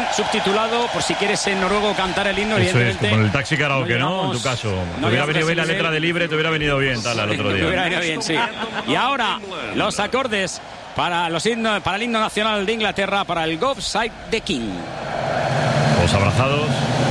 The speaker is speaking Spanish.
subtitulado por si quieres en noruego cantar el himno. Eso es, como en el taxi karaoke, ¿no? En tu caso. Te hubiera venido bien la letra de Libre, te hubiera venido bien, tal, al otro día. Te hubiera venido bien, sí. Y ahora, los acordes para el himno nacional de Inglaterra, para el God Save the King. Los abrazados.